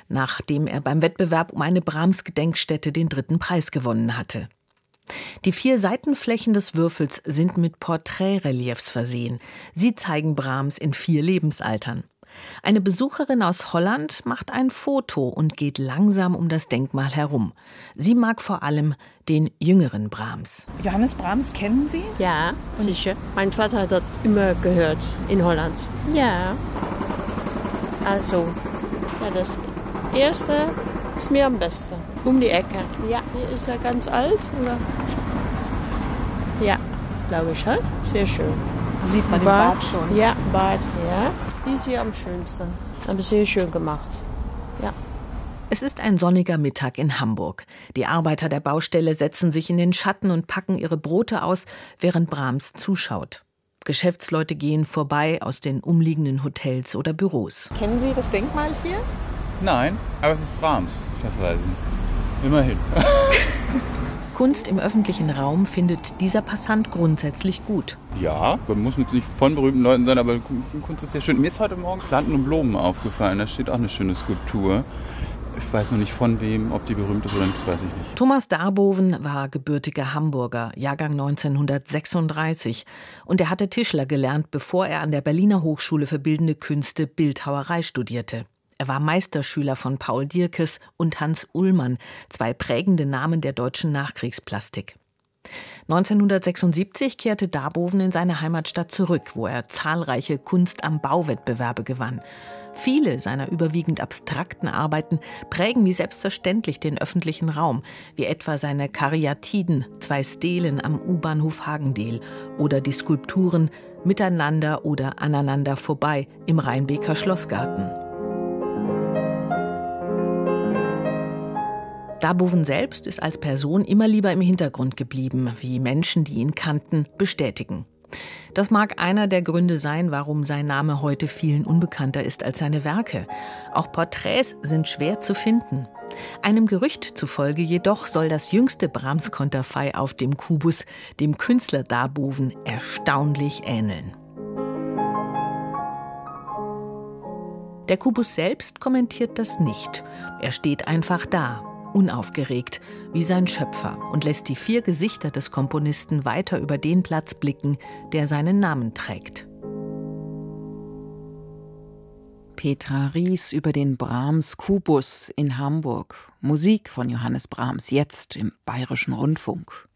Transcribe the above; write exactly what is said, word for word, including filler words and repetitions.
nachdem er beim Wettbewerb um eine Brahms-Gedenkstätte den dritten Preis gewonnen hatte. Die vier Seitenflächen des Würfels sind mit Porträtreliefs versehen. Sie zeigen Brahms in vier Lebensaltern. Eine Besucherin aus Holland macht ein Foto und geht langsam um das Denkmal herum. Sie mag vor allem den jüngeren Brahms. Johannes Brahms kennen Sie? Ja, sicher. Mein Vater hat das immer gehört in Holland. Ja. Also, ja, das erste ist mir am besten. Um die Ecke. Ja, hier ist er ganz alt, oder? Ja, glaube ich halt. Sehr schön. Sieht man den Bart schon? Ja, Bart, ja. Die ist hier am schönsten. Aber sehr schön gemacht. Ja. Es ist ein sonniger Mittag in Hamburg. Die Arbeiter der Baustelle setzen sich in den Schatten und packen ihre Brote aus, während Brahms zuschaut. Geschäftsleute gehen vorbei aus den umliegenden Hotels oder Büros. Kennen Sie das Denkmal hier? Nein, aber es ist Brahms, das weiß ich. Immerhin. Kunst im öffentlichen Raum findet dieser Passant grundsätzlich gut. Ja, man muss nicht von berühmten Leuten sein, aber Kunst ist sehr schön. Mir ist heute Morgen Planten und Blumen aufgefallen, da steht auch eine schöne Skulptur. Ich weiß noch nicht von wem, ob die berühmt ist oder nicht, das weiß ich nicht. Thomas Darboven war gebürtiger Hamburger, Jahrgang neunzehnhundertsechsunddreißig. Und er hatte Tischler gelernt, bevor er an der Berliner Hochschule für Bildende Künste Bildhauerei studierte. Er war Meisterschüler von Paul Dierkes und Hans Ullmann, zwei prägende Namen der deutschen Nachkriegsplastik. neunzehnhundertsechsundsiebzig kehrte Darboven in seine Heimatstadt zurück, wo er zahlreiche Kunst-am-Bau-Wettbewerbe gewann. Viele seiner überwiegend abstrakten Arbeiten prägen wie selbstverständlich den öffentlichen Raum, wie etwa seine Karyatiden, zwei Stelen am U-Bahnhof Hagendel oder die Skulpturen Miteinander oder Aneinander vorbei im Rheinbeker Schlossgarten. Darboven selbst ist als Person immer lieber im Hintergrund geblieben, wie Menschen, die ihn kannten, bestätigen. Das mag einer der Gründe sein, warum sein Name heute vielen unbekannter ist als seine Werke. Auch Porträts sind schwer zu finden. Einem Gerücht zufolge jedoch soll das jüngste Brahms-Konterfei auf dem Kubus dem Künstler Darboven erstaunlich ähneln. Der Kubus selbst kommentiert das nicht. Er steht einfach da, unaufgeregt, wie sein Schöpfer, und lässt die vier Gesichter des Komponisten weiter über den Platz blicken, der seinen Namen trägt. Petra Ries über den Brahms-Kubus in Hamburg. Musik von Johannes Brahms, jetzt im Bayerischen Rundfunk.